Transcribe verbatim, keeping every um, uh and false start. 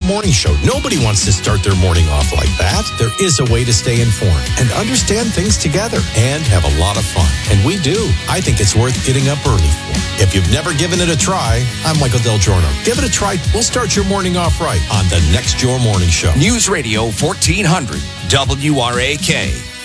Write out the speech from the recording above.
Morning Show. Nobody wants to start their morning off like that. There is a way to stay informed and understand things together and have a lot of fun. And we do. I think it's worth getting up early for. If you've never given it a try, I'm Michael Del Giorno. Give it a try. We'll start your morning off right on the Next Your Morning Show. News Radio fourteen hundred W R A K.